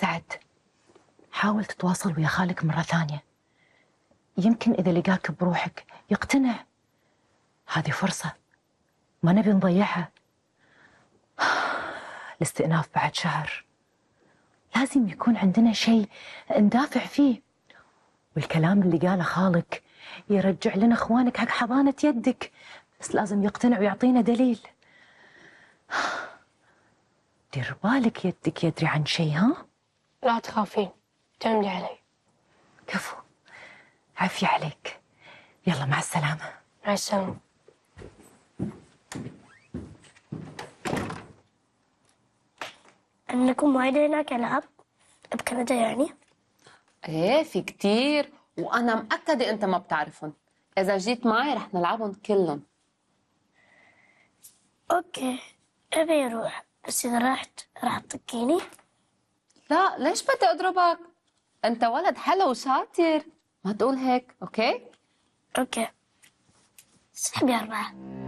سعد، حاول تتواصل ويا خالك مرة ثانية، يمكن إذا لقاك بروحك يقتنع. هذه فرصة ما نبي نضيعها. الاستئناف بعد شهر، لازم يكون عندنا شيء ندافع فيه. والكلام اللي قاله خالك يرجع لنا اخوانك حق حضانة يدك، بس لازم يقتنع ويعطينا دليل. دير بالك يدك يدري عن شيء، ها؟ لا تخافين، اعتمدي علي. كفو، عافية عليك. يلا مع السلامة. مع السلامة. عندكم وايد هناك ألعاب بكندا يعني؟ ايه في كتير، وانا مأكدة انت ما بتعرفهم. اذا جيت معي رح نلعبهم كلهم. أوكي، أبي أروح، بس إذا رحت راح تطقيني؟ لا ليش بدي اضربك؟ انت ولد حلو وشاطر، ما تقول هيك. اوكي أوكي، سحبي 4.